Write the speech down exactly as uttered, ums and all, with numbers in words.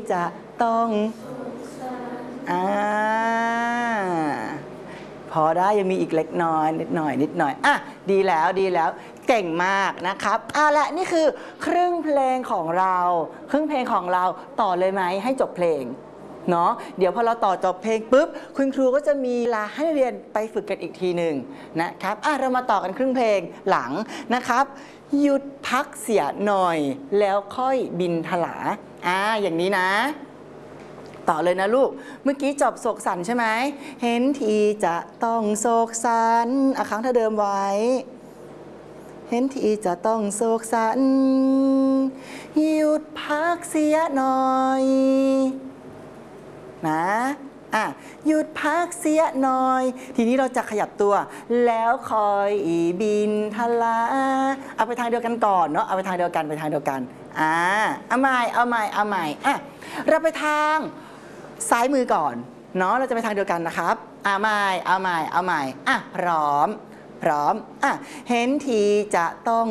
จะต้องอ่าพอได้ยังมีอีกเล็กน้อยนิดหน่อยนิดหน่อยอ่ะดีแล้วดีแล้วเก่งมากนะครับอ่ะและนี่คือครึ่งเพลงของเราครึ่งเพลงของเราต่อเลยไหมให้จบเพลงเนาะเดี๋ยวพอเราต่อจบเพลงปุ๊บคุณครูก็จะมีเวลาให้เรียนไปฝึกกันอีกทีหนึ่งนะครับอ่ะเรามาต่อกันครึ่งเพลงหลังนะครับหยุดพักเสียหน่อยแล้วค่อยบินถลาอ่าอย่างนี้นะต่อเลยนะลูกเมื่อกี้จบโศกสันใช่ไหมเห็นทีจะต้องโศกสันอ่ะครั้งเท่าเดิมไว้เห็นทีจะต้องโศกสันหยุดพักเสียหน่อยนะอ่ะหยุดพักเสียหน่อยทีนี้เราจะขยับตัวแล้วคอยบินทลาเอาไปทางเดียวกันก่อนเนาะเอาไปทางเดียวกันไปทางเดียวกันอ่าเอาใหม่เอาใหม่เอาใหม่อ่ะเราไปทางซ้ายมือก่อนเนาะเราจะไปทางเดียวกันนะครับเอาใหม่เอาใหม่เอาใหม่อ่ะพร้อมพร้อมอ่ะเห็นทีจะต้อง